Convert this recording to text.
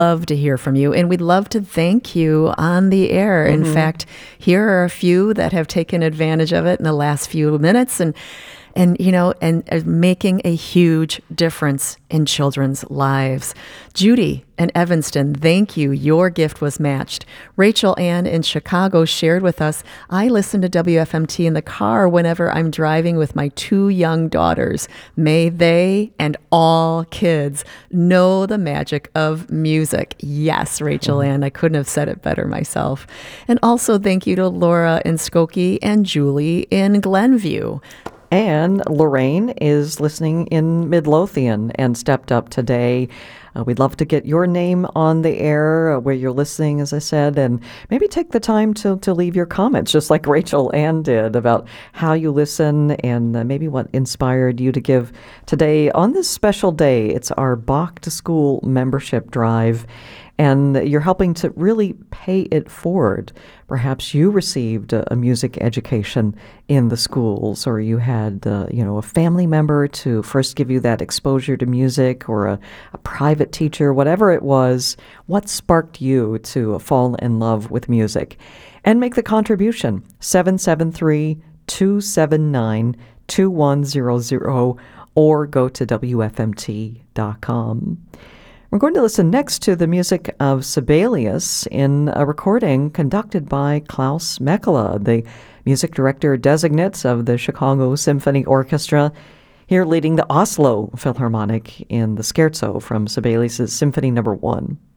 love to hear from you, and we'd love to thank you on the air. In fact, here are a few that have taken advantage of it in the last few minutes, and are making a huge difference in children's lives. Judy in Evanston, thank you. Your gift was matched. Rachel Ann in Chicago shared with us, I listen to WFMT in the car whenever I'm driving with my 2 young daughters. May they and all kids know the magic of music. Yes, Rachel Ann, I couldn't have said it better myself. And also thank you to Laura in Skokie and Julie in Glenview. And Lorraine is listening in Midlothian and stepped up today. We'd love to get your name on the air where you're listening, as I said, and maybe take the time to leave your comments, just like Rachel Ann did, about how you listen and maybe what inspired you to give today on this special day. It's our Bach to School membership drive, and you're helping to really pay it forward. Perhaps you received a music education in the schools, or you had a family member to first give you that exposure to music, or a private teacher, whatever it was. What sparked you to fall in love with music? And make the contribution, 773-279-2100, or go to WFMT.com. We're going to listen next to the music of Sibelius in a recording conducted by Klaus Mekela, the music director designate of the Chicago Symphony Orchestra, here leading the Oslo Philharmonic in the Scherzo from Sibelius' Symphony No. 1.